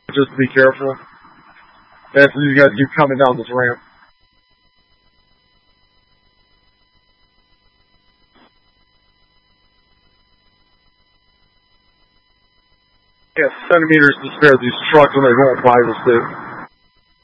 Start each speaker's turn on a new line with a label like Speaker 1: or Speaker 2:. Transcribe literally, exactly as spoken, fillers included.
Speaker 1: Just be careful. As you guys keep coming down this ramp. Yeah, centimeters to spare these trucks when they won't buy the suit.